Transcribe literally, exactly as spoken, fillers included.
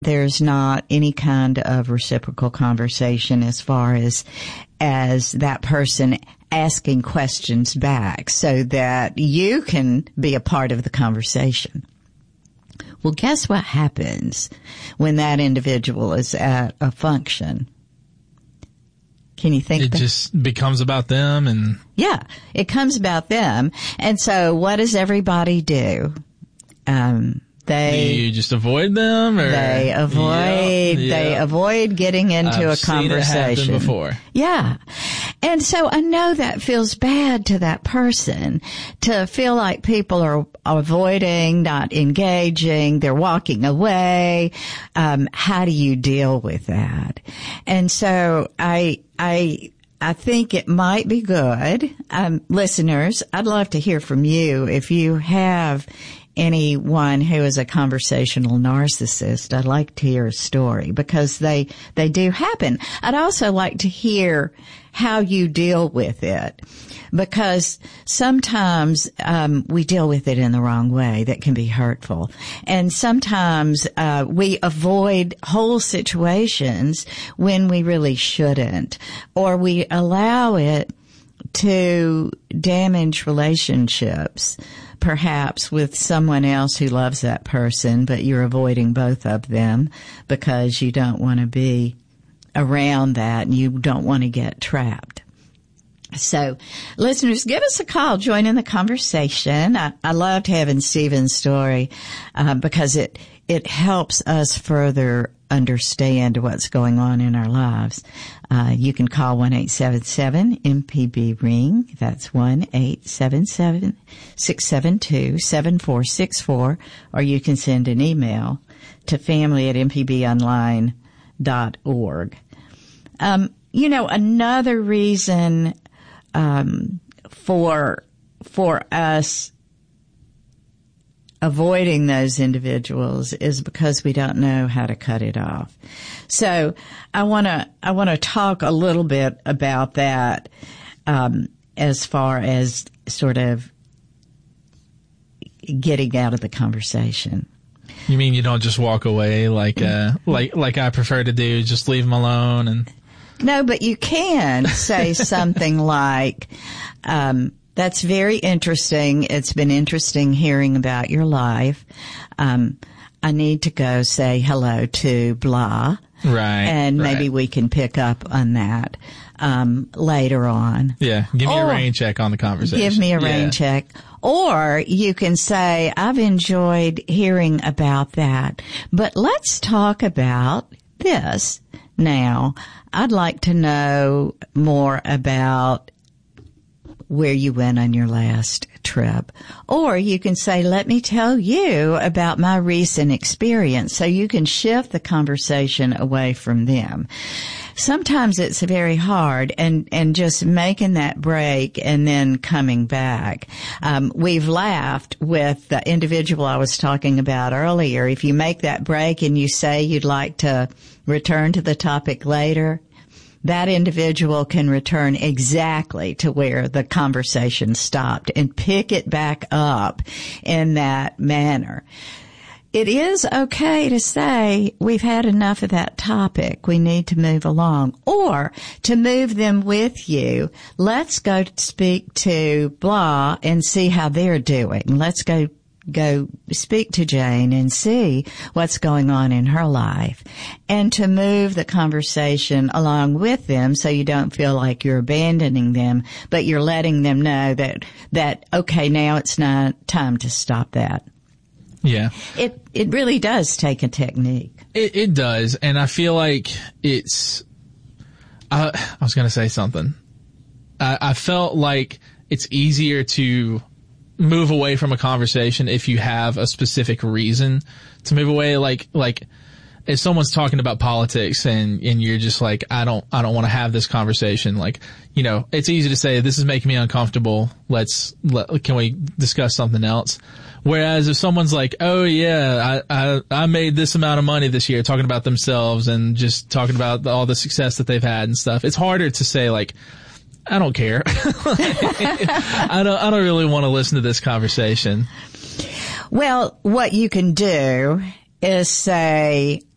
there's not any kind of reciprocal conversation as far as as that person asking questions back so that you can be a part of the conversation. Well, guess what happens when that individual is at a function? Can you think? It that? just becomes about them, and yeah, it comes about them. And so, what does everybody do? Um, they do you just avoid them, or they avoid yeah, they yeah. avoid getting into I've a seen conversation. it happen before. Yeah. And so I know that feels bad to that person to feel like people are avoiding, not engaging, they're walking away. Um, how do you deal with that? And so I, I, I think it might be good. Um, listeners, I'd love to hear from you if you have anyone who is a conversational narcissist. I'd like to hear a story because they, they do happen. I'd also like to hear how you deal with it because sometimes, um, we deal with it in the wrong way that can be hurtful. And sometimes, uh, we avoid whole situations when we really shouldn't, or we allow it to damage relationships, perhaps with someone else who loves that person, but you're avoiding both of them because you don't want to be around that and you don't want to get trapped. So, listeners, give us a call. Join in the conversation. I, I loved having Stephen's story uh, because it it helps us further understand what's going on in our lives. Uh, you can call one eight seven seven M P B ring. That's one eight seven seven six seven two seven four six four, or you can send an email to family at m p b online dot org. Um, you know, another reason um, for for us avoiding those individuals is because we don't know how to cut it off. So I want to I want to talk a little bit about that um, as far as sort of getting out of the conversation. You mean you don't just walk away like uh, like like I prefer to do, just leave them alone? And no, but you can say something like, um, that's very interesting. It's been interesting hearing about your life. Um, I need to go say hello to blah. Right. And maybe right. we can pick up on that, um, later on. Yeah. Give me or, a rain check on the conversation. Give me a rain yeah. check. Or you can say, I've enjoyed hearing about that, but let's talk about this now. I'd like to know more about where you went on your last trip. Or you can say, let me tell you about my recent experience, so you can shift the conversation away from them. Sometimes it's very hard, and, and just making that break and then coming back. Um, we've laughed with the individual I was talking about earlier. If you make that break and you say you'd like to return to the topic later, that individual can return exactly to where the conversation stopped and pick it back up in that manner. It is okay to say, we've had enough of that topic. We need to move along. Or to move them with you, let's go speak to blah and see how they're doing. Let's go go speak to Jane and see what's going on in her life, and to move the conversation along with them so you don't feel like you're abandoning them, but you're letting them know that, that, okay, now it's not time to stop that. Yeah. It, it really does take a technique. It, it does. And I feel like it's, I, I was going to say something. I, I felt like it's easier to move away from a conversation if you have a specific reason to move away. Like, like if someone's talking about politics and, and you're just like, I don't, I don't want to have this conversation. Like, you know, it's easy to say, this is making me uncomfortable. Let's, let, can we discuss something else? Whereas if someone's like, oh yeah, I, I, I made this amount of money this year, talking about themselves and just talking about all the success that they've had and stuff, it's harder to say like, I don't care. I don't, I don't really want to listen to this conversation. Well, what you can do is say,